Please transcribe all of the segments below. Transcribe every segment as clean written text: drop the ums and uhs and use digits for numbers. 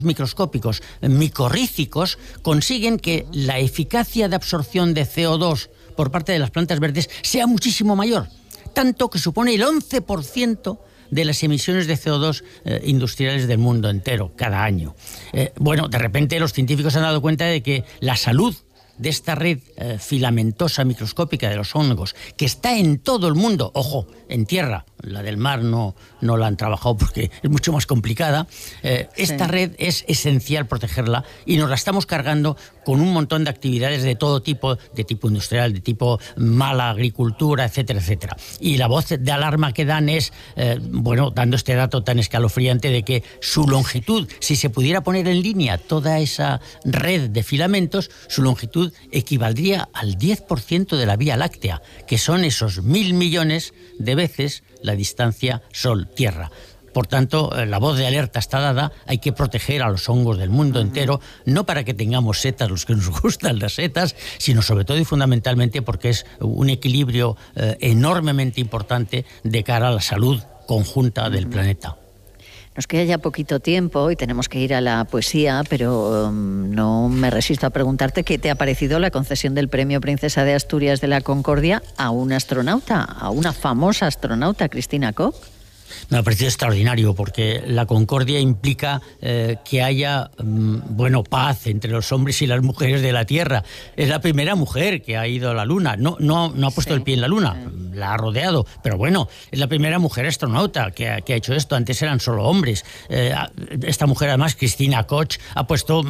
microscópicos micorrízicos consiguen que la eficacia de absorción de CO2 por parte de las plantas verdes sea muchísimo mayor, tanto que supone el 11% de las emisiones de CO2 industriales del mundo entero cada año. Bueno, de repente los científicos se han dado cuenta de que la salud de esta red filamentosa microscópica de los hongos, que está en todo el mundo, ojo, en tierra, la del mar no la han trabajado porque es mucho más complicada, esta red es esencial protegerla y nos la estamos cargando con un montón de actividades de todo tipo, de tipo industrial, de tipo mala agricultura, etcétera, etcétera. Y la voz de alarma que dan es, dando este dato tan escalofriante de que su longitud, si se pudiera poner en línea toda esa red de filamentos, su longitud equivaldría al 10% de la Vía Láctea, que son esos 1.000 millones de veces la distancia Sol-Tierra. Por tanto, la voz de alerta está dada, hay que proteger a los hongos del mundo entero, no para que tengamos setas, los que nos gustan las setas, sino sobre todo y fundamentalmente porque es un equilibrio enormemente importante de cara a la salud conjunta del planeta. Nos queda ya poquito tiempo y tenemos que ir a la poesía, pero no me resisto a preguntarte qué te ha parecido la concesión del Premio Princesa de Asturias de la Concordia a una astronauta, a una famosa astronauta, Christina Koch. Me ha parecido extraordinario porque la concordia implica que haya paz entre los hombres y las mujeres de la Tierra. Es la primera mujer que ha ido a la Luna. No ha puesto el pie en la Luna, la ha rodeado, pero bueno, es la primera mujer astronauta que ha hecho esto. Antes eran solo hombres. Esta mujer, además, Christina Koch, ha puesto,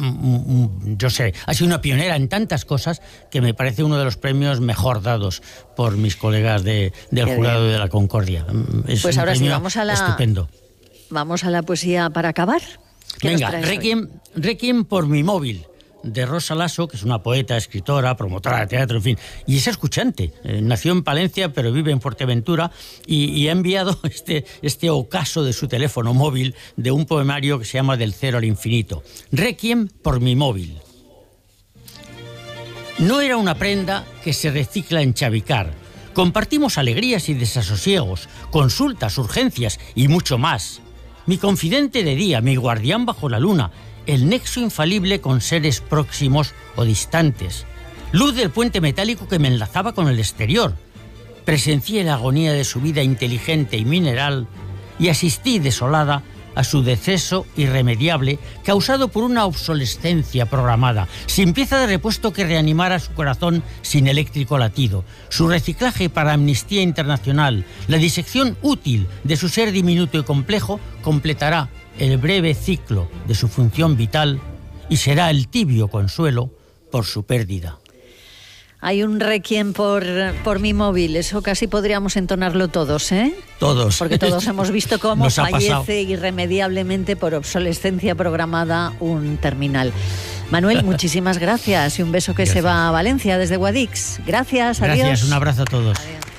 ha sido una pionera en tantas cosas que me parece uno de los premios mejor dados por mis colegas del jurado de la Concordia. Pues ahora sí, estupendo. Vamos a la poesía para acabar. Venga, Requiem por mi móvil, de Rosa Lasso, que es una poeta, escritora, promotora de teatro, en fin, y es escuchante. Nació en Palencia, pero vive en Fuerteventura, y ha enviado este ocaso de su teléfono móvil de un poemario que se llama Del cero al infinito. Requiem por mi móvil. No era una prenda que se recicla en Chavicar. Compartimos alegrías y desasosiegos, consultas, urgencias y mucho más. Mi confidente de día, mi guardián bajo la luna, el nexo infalible con seres próximos o distantes. Luz del puente metálico que me enlazaba con el exterior. Presencié la agonía de su vida inteligente y mineral y asistí desolada a su deceso irremediable causado por una obsolescencia programada, sin pieza de repuesto que reanimara su corazón sin eléctrico latido, su reciclaje para Amnistía Internacional, la disección útil de su ser diminuto y complejo completará el breve ciclo de su función vital y será el tibio consuelo por su pérdida. Hay un requiem por mi móvil, eso casi podríamos entonarlo todos, ¿eh? Todos. Porque todos hemos visto cómo fallece pasado irremediablemente por obsolescencia programada un terminal. Manuel, muchísimas gracias y un beso que se va a Valencia desde Guadix. Gracias, adiós. Gracias, un abrazo a todos. Adiós.